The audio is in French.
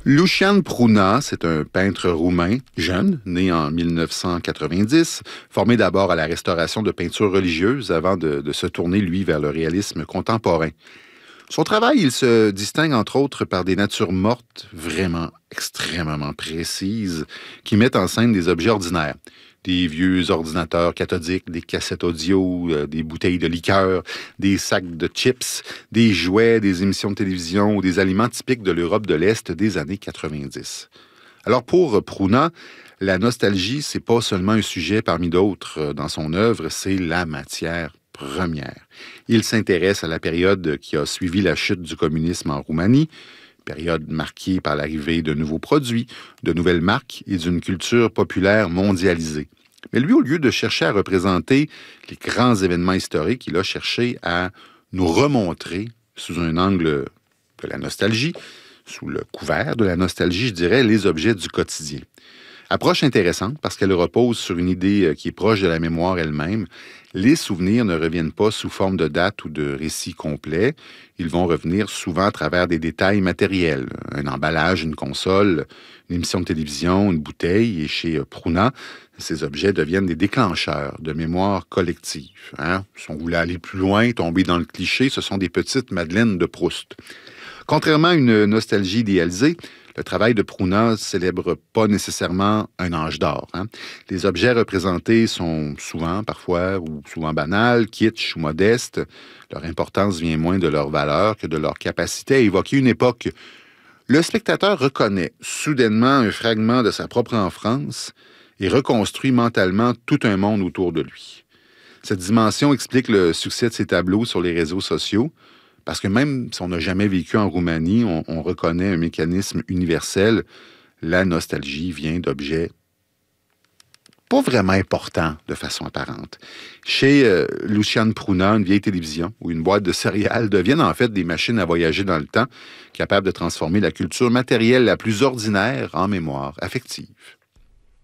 Lucian Pruna, c'est un peintre roumain, jeune, né en 1990, formé d'abord à la restauration de peintures religieuses avant de se tourner, lui, vers le réalisme contemporain. Son travail, il se distingue entre autres par des natures mortes vraiment extrêmement précises qui mettent en scène des objets ordinaires. Des vieux ordinateurs cathodiques, des cassettes audio, des bouteilles de liqueur, des sacs de chips, des jouets, des émissions de télévision ou des aliments typiques de l'Europe de l'Est des années 90. Alors pour Pruna, la nostalgie, c'est pas seulement un sujet parmi d'autres dans son œuvre, c'est la matière première. Il s'intéresse à la période qui a suivi la chute du communisme en Roumanie, période marquée par l'arrivée de nouveaux produits, de nouvelles marques et d'une culture populaire mondialisée. Mais lui, au lieu de chercher à représenter les grands événements historiques, il a cherché à nous remontrer, sous un angle de la nostalgie, sous le couvert de la nostalgie, je dirais, les objets du quotidien. Approche intéressante parce qu'elle repose sur une idée qui est proche de la mémoire elle-même. Les souvenirs ne reviennent pas sous forme de date ou de récit complet. Ils vont revenir souvent à travers des détails matériels. Un emballage, une console, une émission de télévision, une bouteille. Et chez Pruna, ces objets deviennent des déclencheurs de mémoire collective. Si on voulait aller plus loin, tomber dans le cliché, ce sont des petites madeleines de Proust. Contrairement à une nostalgie idéalisée, le travail de Pruna ne célèbre pas nécessairement un âge d'or. Les objets représentés sont parfois banals, kitsch ou modestes. Leur importance vient moins de leur valeur que de leur capacité à évoquer une époque. Le spectateur reconnaît soudainement un fragment de sa propre enfance et reconstruit mentalement tout un monde autour de lui. Cette dimension explique le succès de ces tableaux sur les réseaux sociaux. Parce que même si on n'a jamais vécu en Roumanie, on reconnaît un mécanisme universel. La nostalgie vient d'objets pas vraiment importants de façon apparente. Chez Lucian Pruna, une vieille télévision ou une boîte de céréales deviennent en fait des machines à voyager dans le temps, capables de transformer la culture matérielle la plus ordinaire en mémoire affective.